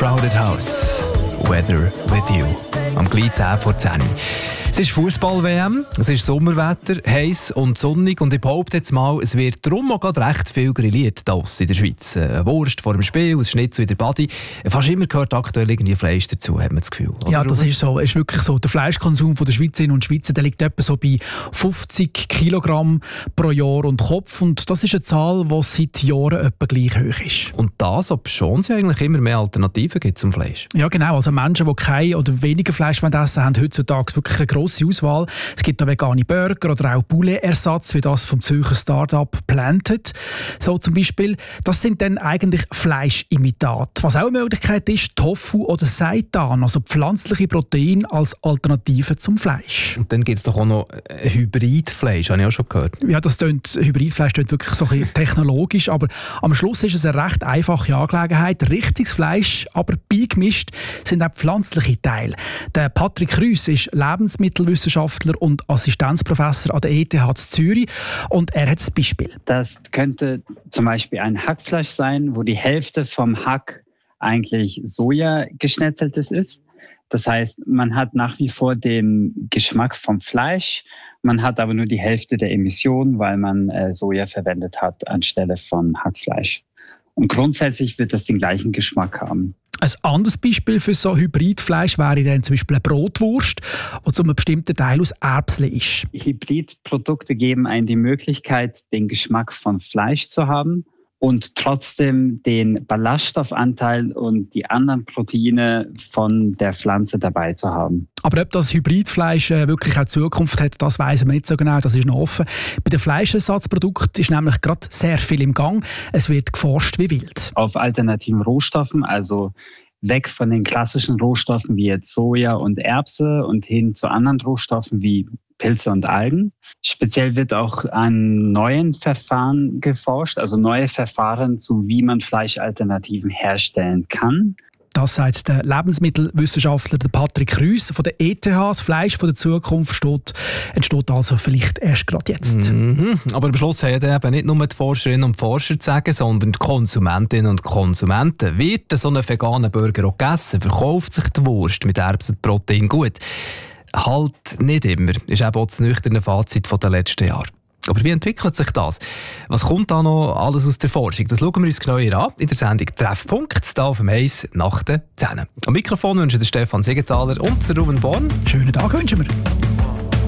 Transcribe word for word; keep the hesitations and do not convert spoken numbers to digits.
Crowded House, Weather with You. Am gleich zehn vor zehn. Es ist Fußball-W M, es ist Sommerwetter, heiß und sonnig und ich behaupte jetzt mal, es wird darum auch gerade recht viel grilliert hier in der Schweiz. Eine Wurst vor dem Spiel, ein Schnitzel in der Body. Fast immer gehört aktuell irgendwie Fleisch dazu, hat man das Gefühl. Oder? Ja, das ist so. Es ist wirklich so. Der Fleischkonsum der Schweizerinnen und Schweizer, der liegt etwa so bei fünfzig Kilogramm pro Jahr und Kopf. Und das ist eine Zahl, die seit Jahren etwa gleich hoch ist. Und das, obschon es ja eigentlich immer mehr Alternativen gibt zum Fleisch. Ja, genau. Also Menschen, die kein oder weniger Fleisch essen, haben heutzutage wirklich eine grosse Auswahl. Es gibt auch vegane Burger oder auch Poulet-Ersatz, wie das vom Zürcher Start-up Planted. So zum Beispiel. Das sind dann eigentlich Fleischimitate. Was auch eine Möglichkeit ist, Tofu oder Seitan, also pflanzliche Proteine als Alternative zum Fleisch. Und dann gibt es doch auch noch Hybridfleisch, habe ich auch schon gehört. Ja, das tönt, Hybridfleisch klingt wirklich so ein bisschen technologisch, aber am Schluss ist es eine recht einfache Angelegenheit. Richtiges Fleisch, aber beigemischt sind auch pflanzliche Teile. Der Patrick Rüss ist Lebensmittelwissenschaftler und Assistenzprofessor an der E T H Zürich und er hat ein Beispiel. Das könnte zum Beispiel ein Hackfleisch sein, wo die Hälfte vom Hack eigentlich Soja geschnetzeltes ist. Das heißt, man hat nach wie vor den Geschmack vom Fleisch, man hat aber nur die Hälfte der Emissionen, weil man äh, Soja verwendet hat anstelle von Hackfleisch. Und grundsätzlich wird das den gleichen Geschmack haben. Ein anderes Beispiel für so Hybridfleisch wäre dann zum Beispiel eine Brotwurst, die zu einem bestimmten Teil aus Erbsen ist. Hybridprodukte geben einem die Möglichkeit, den Geschmack von Fleisch zu haben und trotzdem den Ballaststoffanteil und die anderen Proteine von der Pflanze dabei zu haben. Aber ob das Hybridfleisch wirklich auch Zukunft hat, das weiss man nicht so genau, das ist noch offen. Bei den Fleischersatzprodukten ist nämlich gerade sehr viel im Gang. Es wird geforscht wie wild. Auf alternativen Rohstoffen, also weg von den klassischen Rohstoffen wie jetzt Soja und Erbse und hin zu anderen Rohstoffen wie Pilze und Algen. Speziell wird auch an neuen Verfahren geforscht, also neue Verfahren zu wie man Fleischalternativen herstellen kann. Das sagt der Lebensmittelwissenschaftler Patrick Rüss von der E T H. Das Fleisch von der Zukunft steht, entsteht also vielleicht erst gerade jetzt. Mhm. Aber am Schluss haben eben nicht nur die Forscherinnen und Forscher zu sagen, sondern die Konsumentinnen und Konsumenten. Wird so ein veganer Burger auch gegessen? Verkauft sich die Wurst mit Erbsenprotein gut? Halt nicht immer, ist eben auch das nüchterne Fazit der letzten Jahre. Aber wie entwickelt sich das? Was kommt da noch alles aus der Forschung? Das schauen wir uns genauer an in der Sendung Treffpunkt, hier auf dem Eis nach den zehn. Am Mikrofon wünschen der Stefan Siegenthaler und der Ruben Born. Schönen Tag wünschen wir.